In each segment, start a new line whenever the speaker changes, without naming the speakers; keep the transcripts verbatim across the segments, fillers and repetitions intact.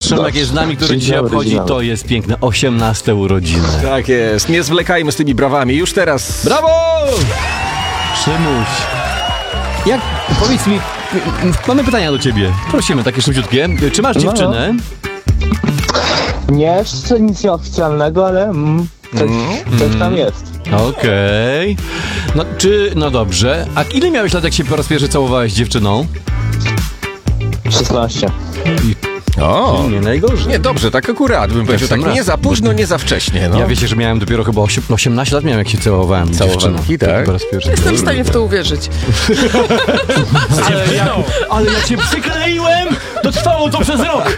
Przemek jest z nami, który
Dzień
dzisiaj
dobry,
obchodzi,
dzień dobry.
to jest piękne, osiemnaste urodziny.
Tak jest, nie zwlekajmy z tymi brawami, już teraz.
Brawo! Szymuś. Jak, powiedz mi, mamy pytania do ciebie. Prosimy, takie szybciutkie. Czy masz
No.
dziewczynę?
Nie, jeszcze nic nieoficjalnego, ale mm, coś, coś tam jest.
Okej. No, czy, no dobrze. A ile miałeś lat, jak się po raz pierwszy całowałeś z dziewczyną?
szesnaście.
O,
Nie najgorzej.
nie, dobrze, tak akurat bym powiedział, tak
sam raz.
nie za późno, nie za wcześnie, no.
Ja wiecie, że miałem dopiero chyba osiem, osiemnaście lat miałem, jak się całowałem z dziewczyną.
Całowalki, tak?
Po raz pierwszy.
Jestem w stanie w to uwierzyć.
Ale ja, ale ja cię przykleiłem, to trwało to przez rok.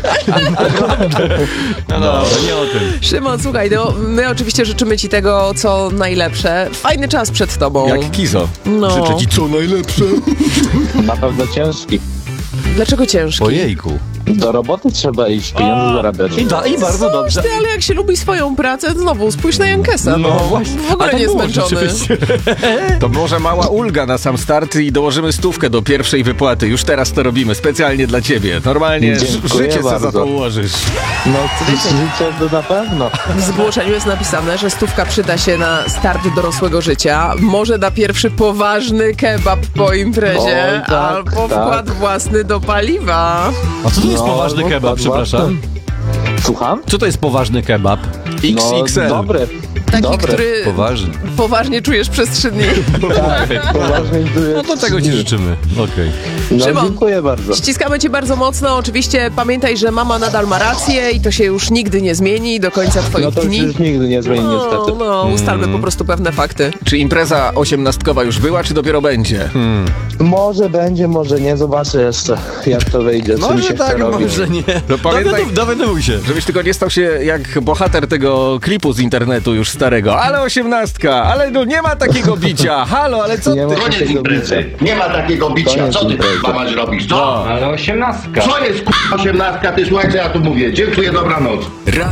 No dobra, nie o tym.
Szymon, słuchaj, no, my oczywiście życzymy ci tego, co najlepsze. Fajny czas przed tobą.
Jak Kizo.
No.
Życzę ci co najlepsze.
Na pewno ciężki.
Dlaczego ciężki?
Ojejku.
Do roboty trzeba iść, pieniądze zarabiać.
I, da, I bardzo dobrze.
Ty, ale jak się lubi swoją pracę, znowu spójrz na Jankesa. No,
właśnie.
w ogóle
A tak
nie
było
zmęczony.
rzeczywiście.
To może mała ulga na sam start i dołożymy stówkę do pierwszej wypłaty. Już teraz to robimy, specjalnie dla ciebie. Normalnie ż-
Dziękuję
życie co za
bardzo.
to ułożysz.
No, życie to na pewno.
W zgłoszeniu jest napisane, że stówka przyda się na start dorosłego życia, może na pierwszy poważny kebab po imprezie,
Oj, tak,
albo
tak.
wkład własny do paliwa.
A co to jest
No,
poważny
no,
kebab,
tak,
przepraszam?
Słucham?
Co to jest poważny kebab?
X X L.
No, dobry.
Taki,
Dobry.
który
Poważny.
poważnie czujesz przez trzy dni.
Tak, poważnie jest.
No to tego ci życzymy. Okej.
No,
Szymon.
dziękuję bardzo.
Ściskamy cię bardzo mocno. Oczywiście pamiętaj, że mama nadal ma rację i to się już nigdy nie zmieni do końca twoich
No to
dni.
się już nigdy nie zmieni
No,
niestety.
no, ustalmy po prostu pewne fakty.
Czy impreza osiemnastkowa już była, czy dopiero będzie?
Może będzie, może nie. Zobaczę jeszcze, jak to wyjdzie, co mi
Może
się
tak,
chce robić.
Może nie.
No pamiętaj-
Dowiaduj się.
Żebyś tylko nie stał się jak bohater tego klipu z internetu już starego. Ale osiemnastka, ale no nie ma takiego bicia. Halo, ale co
Nie
ty?
ma
Koniec
takiego
imprezy.
bicia.
Nie ma takiego bicia.
Koniec
Co ty
imprezy.
k***a masz robić? Co?
Ale osiemnastka.
Co jest k***a osiemnastka? Ty słuchaj, co ja tu mówię. Dziękuję, dobranoc.
Ra-